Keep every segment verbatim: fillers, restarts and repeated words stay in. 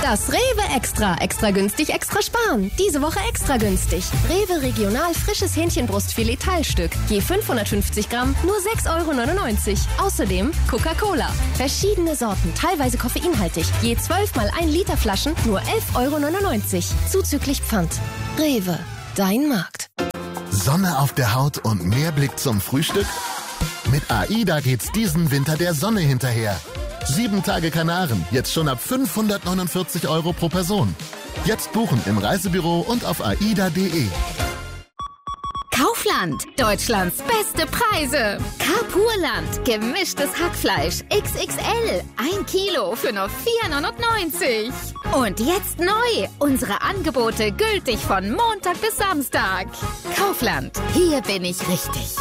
Das Rewe Extra. Extra günstig, extra sparen. Diese Woche extra günstig. Rewe Regional frisches Hähnchenbrustfilet Teilstück. Je fünfhundertfünfzig Gramm, nur sechs Euro neunundneunzig. Außerdem Coca-Cola. Verschiedene Sorten, teilweise koffeinhaltig. Je zwölf mal ein Liter Flaschen, nur elf Euro neunundneunzig. Zuzüglich Pfand. Rewe. Dein Markt. Sonne auf der Haut und mehr Blick zum Frühstück? Mit AIDA geht's diesen Winter der Sonne hinterher. Sieben Tage Kanaren, jetzt schon ab fünfhundertneunundvierzig Euro pro Person. Jetzt buchen im Reisebüro und auf aida punkt de. Kaufland, Deutschlands beste Preise. Carpurland, gemischtes Hackfleisch X X L, ein Kilo für nur vier neunundneunzig. Und jetzt neu, unsere Angebote gültig von Montag bis Samstag. Kaufland, hier bin ich richtig.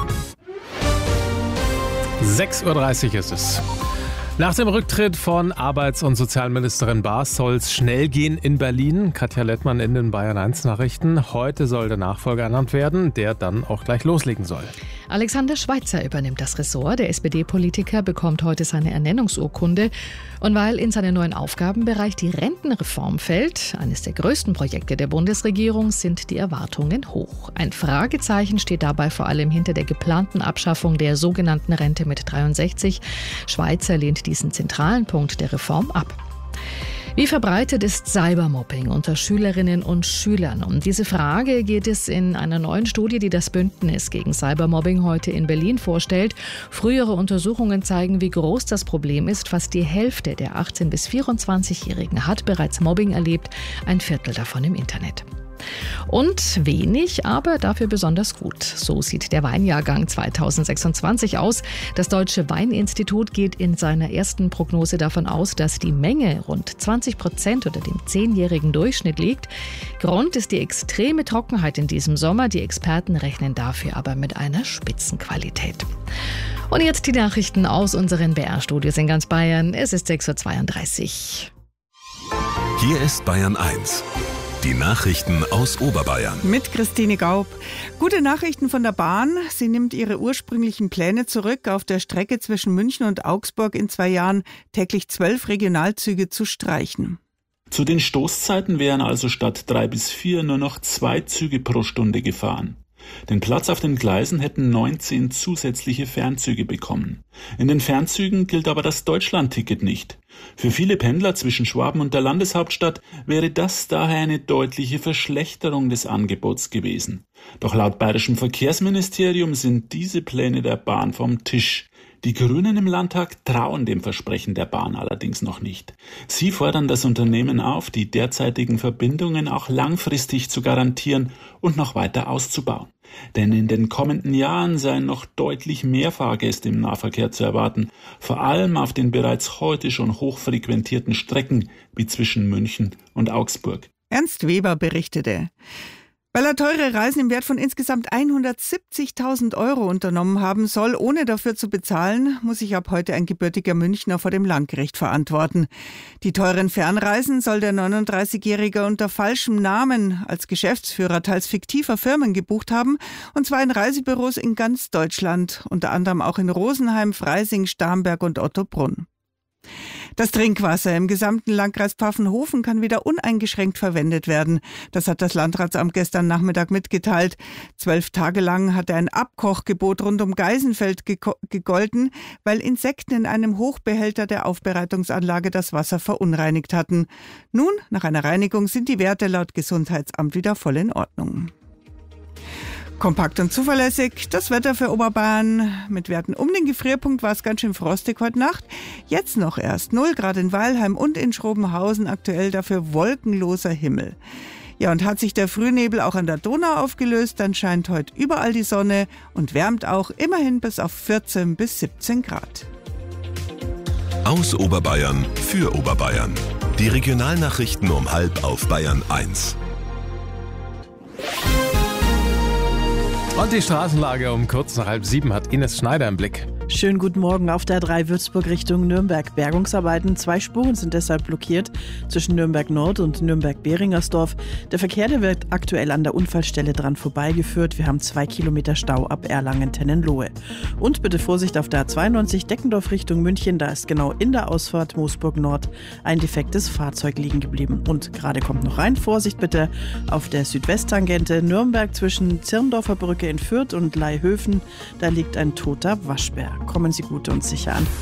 sechs Uhr dreißig ist es. Nach dem Rücktritt von Arbeits- und Sozialministerin Baas soll es schnell gehen in Berlin. Katja Lettmann in den Bayern eins Nachrichten. Heute soll der Nachfolger ernannt werden, der dann auch gleich loslegen soll. Alexander Schweitzer übernimmt das Ressort. Der S P D-Politiker bekommt heute seine Ernennungsurkunde. Und weil in seinen neuen Aufgabenbereich die Rentenreform fällt, eines der größten Projekte der Bundesregierung, sind die Erwartungen hoch. Ein Fragezeichen steht dabei vor allem hinter der geplanten Abschaffung der sogenannten Rente mit dreiundsechzig. Schweitzer lehnt diesen zentralen Punkt der Reform ab. Wie verbreitet ist Cybermobbing unter Schülerinnen und Schülern? Um diese Frage geht es in einer neuen Studie, die das Bündnis gegen Cybermobbing heute in Berlin vorstellt. Frühere Untersuchungen zeigen, wie groß das Problem ist. Fast die Hälfte der achtzehn- bis vierundzwanzigjährigen hat bereits Mobbing erlebt, ein Viertel davon im Internet. Und wenig, aber dafür besonders gut. So sieht der Weinjahrgang zweitausendsechsundzwanzig aus. Das Deutsche Weininstitut geht in seiner ersten Prognose davon aus, dass die Menge rund zwanzig Prozent unter dem zehnjährigen Durchschnitt liegt. Grund ist die extreme Trockenheit in diesem Sommer. Die Experten rechnen dafür aber mit einer Spitzenqualität. Und jetzt die Nachrichten aus unseren B R-Studios in ganz Bayern. Es ist sechs Uhr zweiunddreißig. Hier ist Bayern eins. Die Nachrichten aus Oberbayern. Mit Christine Gaub. Gute Nachrichten von der Bahn. Sie nimmt ihre ursprünglichen Pläne zurück, auf der Strecke zwischen München und Augsburg in zwei Jahren täglich zwölf Regionalzüge zu streichen. Zu den Stoßzeiten wären also statt drei bis vier nur noch zwei Züge pro Stunde gefahren. Den Platz auf den Gleisen hätten neunzehn zusätzliche Fernzüge bekommen. In den Fernzügen gilt aber das Deutschlandticket nicht. Für viele Pendler zwischen Schwaben und der Landeshauptstadt wäre das daher eine deutliche Verschlechterung des Angebots gewesen. Doch laut bayerischem Verkehrsministerium sind diese Pläne der Bahn vom Tisch. Die Grünen im Landtag trauen dem Versprechen der Bahn allerdings noch nicht. Sie fordern das Unternehmen auf, die derzeitigen Verbindungen auch langfristig zu garantieren und noch weiter auszubauen. Denn in den kommenden Jahren seien noch deutlich mehr Fahrgäste im Nahverkehr zu erwarten, vor allem auf den bereits heute schon hochfrequentierten Strecken wie zwischen München und Augsburg. Ernst Weber berichtete. Weil er teure Reisen im Wert von insgesamt hundertsiebzigtausend Euro unternommen haben soll, ohne dafür zu bezahlen, muss sich ab heute ein gebürtiger Münchner vor dem Landgericht verantworten. Die teuren Fernreisen soll der neununddreißigjährige unter falschem Namen als Geschäftsführer teils fiktiver Firmen gebucht haben, und zwar in Reisebüros in ganz Deutschland, unter anderem auch in Rosenheim, Freising, Starnberg und Ottobrunn. Das Trinkwasser im gesamten Landkreis Pfaffenhofen kann wieder uneingeschränkt verwendet werden. Das hat das Landratsamt gestern Nachmittag mitgeteilt. Zwölf Tage lang hatte ein Abkochgebot rund um Geisenfeld gegolten, weil Insekten in einem Hochbehälter der Aufbereitungsanlage das Wasser verunreinigt hatten. Nun, nach einer Reinigung, sind die Werte laut Gesundheitsamt wieder voll in Ordnung. Kompakt und zuverlässig, das Wetter für Oberbayern. Mit Werten um den Gefrierpunkt war es ganz schön frostig heute Nacht. Jetzt noch erst null Grad in Weilheim und in Schrobenhausen, aktuell dafür wolkenloser Himmel. Ja, und hat sich der Frühnebel auch an der Donau aufgelöst, dann scheint heute überall die Sonne und wärmt auch immerhin bis auf vierzehn bis siebzehn Grad. Aus Oberbayern für Oberbayern. Die Regionalnachrichten um halb auf Bayern eins. Und die Straßenlage um kurz nach halb sieben hat Ines Schneider im Blick. Schönen guten Morgen auf der A drei Würzburg Richtung Nürnberg. Bergungsarbeiten, zwei Spuren sind deshalb blockiert zwischen Nürnberg Nord und Nürnberg-Behringersdorf. Der Verkehr, der wird aktuell an der Unfallstelle dran vorbeigeführt. Wir haben zwei Kilometer Stau ab Erlangen-Tennenlohe. Und bitte Vorsicht auf der A zweiundneunzig Deckendorf Richtung München. Da ist genau in der Ausfahrt Moosburg Nord ein defektes Fahrzeug liegen geblieben. Und gerade kommt noch rein, Vorsicht bitte auf der Südwesttangente Nürnberg zwischen Zirndorfer Brücke in Fürth und Laihöfen. Da liegt ein toter Waschbär. Kommen Sie gut und sicher an.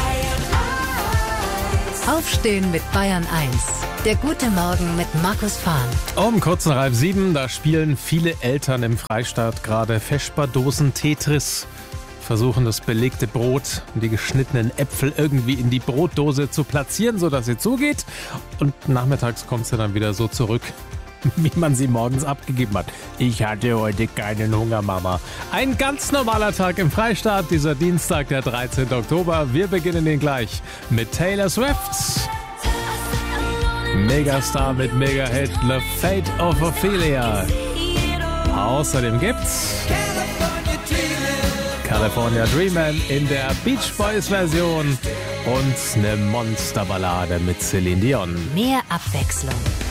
Aufstehen mit Bayern eins. Der gute Morgen mit Markus Fahn. Um kurz nach halb sieben, da spielen viele Eltern im Freistaat gerade Vesperdosen Tetris. Versuchen das belegte Brot und die geschnittenen Äpfel irgendwie in die Brotdose zu platzieren, sodass sie zugeht. Und nachmittags kommt sie dann wieder so zurück, wie man sie morgens abgegeben hat. Ich hatte heute keinen Hunger, Mama. Ein ganz normaler Tag im Freistaat, dieser Dienstag, der dreizehnten Oktober. Wir beginnen den gleich mit Taylor Swift. Megastar mit Mega-Hit The Fate of Ophelia. Außerdem gibt's California Dreamin' in der Beach Boys Version und eine Monsterballade mit Celine Dion. Mehr Abwechslung.